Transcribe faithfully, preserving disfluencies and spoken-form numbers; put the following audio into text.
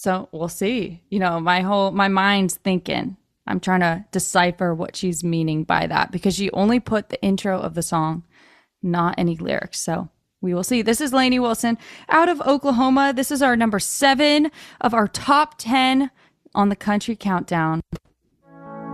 So we'll see. You know, my whole my mind's thinking. I'm trying to decipher what she's meaning by that because she only put the intro of the song, not any lyrics. So we will see. This is Lainey Wilson out of Oklahoma. This is our number seven of our top ten on the country countdown.